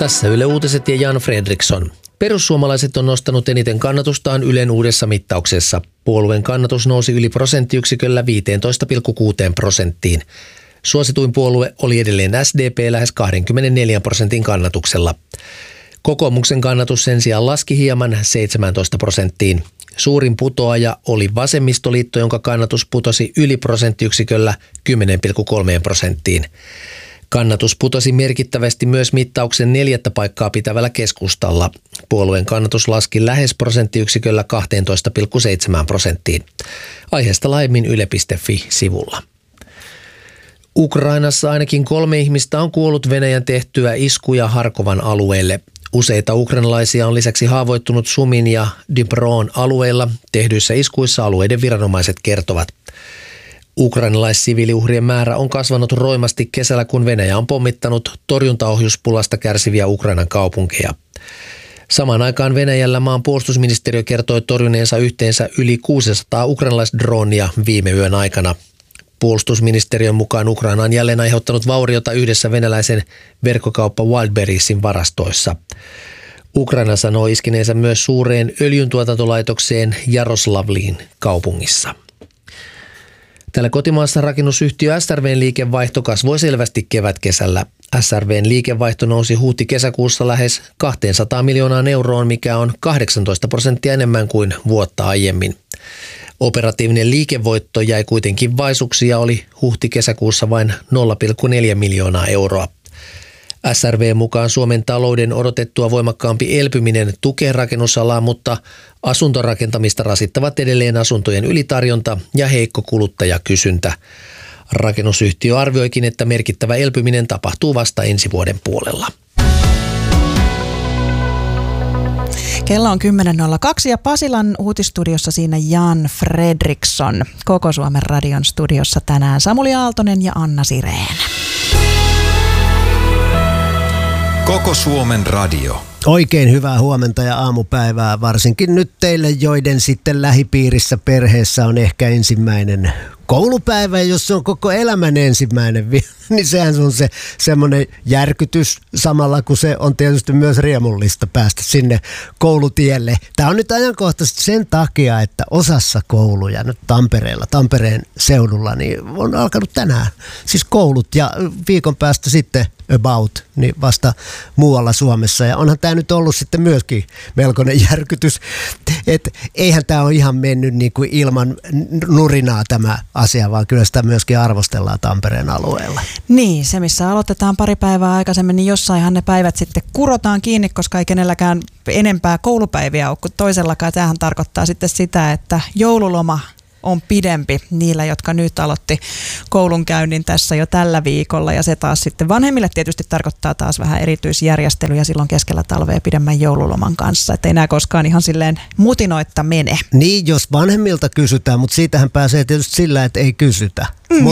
Tässä Yle Uutiset ja Jan Fredriksson. Perussuomalaiset on nostanut eniten kannatustaan Ylen uudessa mittauksessa. Puolueen kannatus nousi yli prosenttiyksiköllä 15,6%. Suosituin puolue oli edelleen SDP lähes 24% kannatuksella. Kokoomuksen kannatus sen sijaan laski hieman 17%. Suurin putoaja oli Vasemmistoliitto, jonka kannatus putosi yli prosenttiyksiköllä 10,3%. Kannatus putosi merkittävästi myös mittauksen 4. paikkaa pitävällä Keskustalla. Puolueen kannatus laski lähes prosenttiyksiköllä 12,7%. Aiheesta laajemmin yle.fi-sivulla. Ukrainassa ainakin 3 ihmistä on kuollut Venäjän tehtyä iskuja Harkovan alueelle. Useita ukrainalaisia on lisäksi haavoittunut Sumin ja Dnipron alueilla. Tehdyissä iskuissa alueiden viranomaiset kertovat. Ukrainalaissiviiliuhrien määrä on kasvanut roimasti kesällä, kun Venäjä on pommittanut torjuntaohjuspulasta kärsiviä Ukrainan kaupunkeja. Samaan aikaan Venäjällä maan puolustusministeriö kertoi torjuneensa yhteensä yli 600 ukrainalaisdronia viime yön aikana. Puolustusministeriön mukaan Ukraina on jälleen aiheuttanut vauriota yhdessä venäläisen verkkokauppa Wildberriesin varastoissa. Ukraina sanoo iskineensä myös suureen öljyntuotantolaitokseen Jaroslavliin kaupungissa. Täällä kotimaassa rakennusyhtiö SRV:n liikevaihto kasvoi selvästi kevätkesällä. SRV:n liikevaihto nousi huhti-kesäkuussa lähes 200 miljoonaan euroon, mikä on 18% enemmän kuin vuotta aiemmin. Operatiivinen liikevoitto jäi kuitenkin vaisuksi ja oli huhti-kesäkuussa vain 0,4 miljoonaa euroa. SRV mukaan Suomen talouden odotettua voimakkaampi elpyminen tukee rakennusalaa, mutta asuntorakentamista rasittavat edelleen asuntojen ylitarjonta ja heikko kuluttajakysyntä. Rakennusyhtiö arvioikin, että merkittävä elpyminen tapahtuu vasta ensi vuoden puolella. Kello on 10.02 ja Pasilan uutistudiossa siinä Jan Fredriksson. Koko Suomen radion studiossa tänään Samuli Aaltonen ja Anna Sireen. Koko Suomen radio. Oikein hyvää huomenta ja aamupäivää, varsinkin nyt teille, joiden sitten lähipiirissä perheessä on ehkä ensimmäinen koulupäivä, jos se on koko elämän ensimmäinen, niin sehän on se semmoinen järkytys samalla, kun se on tietysti myös riemullista päästä sinne koulutielle. Tämä on nyt ajankohtaisesti sen takia, että osassa kouluja nyt Tampereen seudulla, niin on alkanut tänään siis koulut ja viikon päästä sitten about, niin vasta muualla Suomessa. Ja onhan tämä nyt ollut sitten myöskin melkoinen järkytys, että eihän tämä ole ihan mennyt niin kuin ilman nurinaa tämä asia, vaan kyllä sitä myöskin arvostellaan Tampereen alueella. Niin, se missä aloitetaan pari päivää aikaisemmin, niin jossainhan ne päivät sitten kurotaan kiinni, koska ei kenelläkään enempää koulupäiviä ole kuin toisellakaan. Tämähän tarkoittaa sitten sitä, että joululoma on pidempi niillä, jotka nyt aloitti koulunkäynnin tässä jo tällä viikolla. Ja se taas sitten vanhemmille tietysti tarkoittaa taas vähän erityisjärjestelyjä silloin keskellä talvea pidemmän joululoman kanssa. Että ei nämä koskaan ihan silleen mutinoitta mene. Niin, jos vanhemmilta kysytään, mutta siitähän pääsee tietysti sillä, että ei kysytä.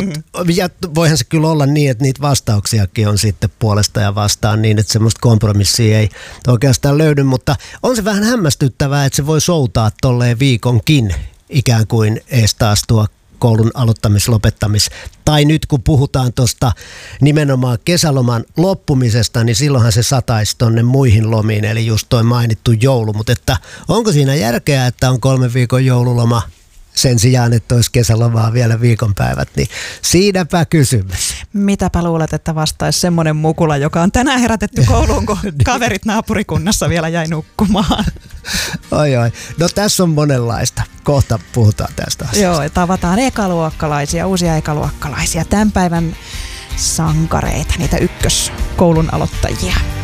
Ja voihan se kyllä olla niin, että niitä vastauksiakin on sitten puolesta ja vastaan niin, että semmoista kompromissia ei oikeastaan löydy. Mutta on se vähän hämmästyttävää, että se voi soutaa tolleen viikonkin ikään kuin ees taas tuo koulun aloittamis-lopettamis. Tai nyt kun puhutaan tuosta nimenomaan kesäloman loppumisesta, niin silloinhan se sataisi tonne muihin lomiin, eli just toi mainittu joulu. Mutta että onko siinä järkeä, että on 3 viikon joululoma sen sijaan, että olisi kesälomaa vielä viikonpäivät, niin siinäpä kysymys. Mitäpä luulet, että vastaisi semmoinen mukula, joka on tänään herätetty kouluun, kun kaverit naapurikunnassa vielä jäi nukkumaan? Oi. No tässä on monenlaista. Kohta puhutaan tästä asiasta. Joo, tavataan ekaluokkalaisia, uusia ekaluokkalaisia, tämän päivän sankareita, niitä ykköskoulun aloittajia.